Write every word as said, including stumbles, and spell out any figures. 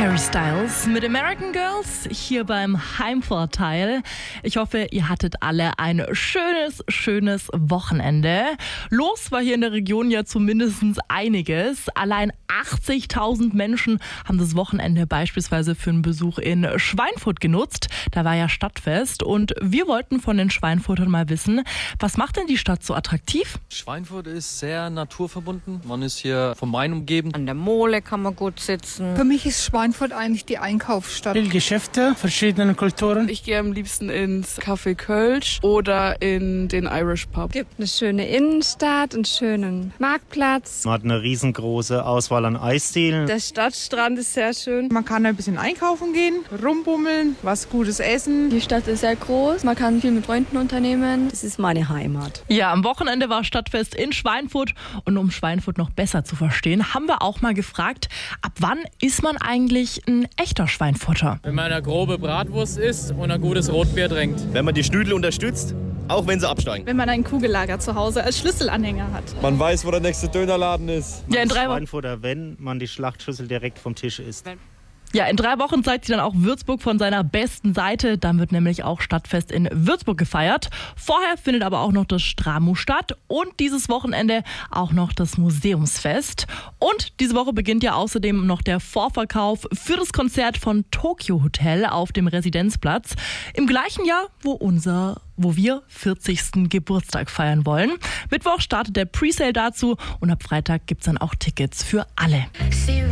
Harry Styles mit American Girls hier beim Heimvorteil. Ich hoffe, ihr hattet alle ein schönes, schönes Wochenende. Los war hier in der Region ja zumindest einiges. Allein achtzigtausend Menschen haben das Wochenende beispielsweise für einen Besuch in Schweinfurt genutzt. Da war ja Stadtfest und wir wollten von den Schweinfurtern mal wissen, was macht denn die Stadt so attraktiv? Schweinfurt ist sehr naturverbunden. Man ist hier vom Main umgeben. An der Mole kann man gut sitzen. Für mich ist Schweinfurt eigentlich die Einkaufsstadt. Viele Geschäfte, verschiedene Kulturen. Ich gehe am liebsten ins Café Kölsch oder in den Irish Pub. Es gibt eine schöne Innenstadt, einen schönen Marktplatz. Man hat eine riesengroße Auswahl an Eisdielen. Der Stadtstrand ist sehr schön. Man kann ein bisschen einkaufen gehen, rumbummeln, was Gutes essen. Die Stadt ist sehr groß, man kann viel mit Freunden unternehmen. Das ist meine Heimat. Ja, am Wochenende war Stadtfest in Schweinfurt und um Schweinfurt noch besser zu verstehen, haben wir auch mal gefragt, ab wann ist man eigentlich ein echter Schweinfurter? Wenn man eine grobe Bratwurst isst und ein gutes Rotbier trinkt. Wenn man die Schnüdel unterstützt, auch wenn sie absteigen. Wenn man ein Kugellager zu Hause als Schlüsselanhänger hat. Man weiß, wo der nächste Dönerladen ist. Ja, in drei Wochen. Schweinfurter, wenn man die Schlachtschüssel direkt vom Tisch isst. Ja, in drei Wochen zeigt sich dann auch Würzburg von seiner besten Seite. Dann wird nämlich auch Stadtfest in Würzburg gefeiert. Vorher findet aber auch noch das Stramu statt und dieses Wochenende auch noch das Museumsfest. Und diese Woche beginnt ja außerdem noch der Vorverkauf für das Konzert von Tokyo Hotel auf dem Residenzplatz. Im gleichen Jahr, wo unser wo wir vierzigsten Geburtstag feiern wollen. Mittwoch startet der Presale dazu und ab Freitag gibt's dann auch Tickets für alle.